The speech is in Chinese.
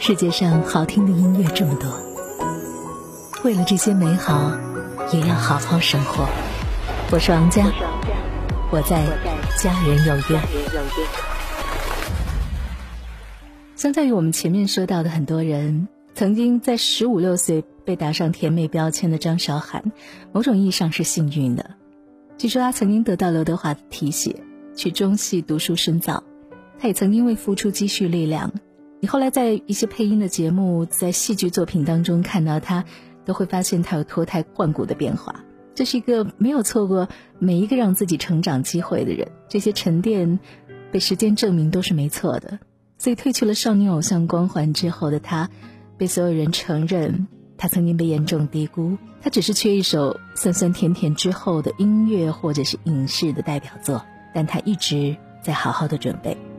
世界上好听的音乐这么多，为了这些美好也要好好生活。我是王佳，我在家人有约。相较于我们前面说到的很多人，曾经在15、16岁被打上甜美标签的张韶涵，某种意义上是幸运的。据说她曾经得到刘德华的提携，去中戏读书深造。她也曾因为付出积蓄力量，你后来在一些配音的节目，在戏剧作品当中看到她，都会发现她有脱胎换骨的变化。这是一个没有错过每一个让自己成长机会的人，这些沉淀被时间证明都是没错的。所以褪去了少年偶像光环之后的她，被所有人承认她曾经被严重低估，她只是缺一首酸酸甜甜之后的音乐或者是影视的代表作，但她一直在好好的准备。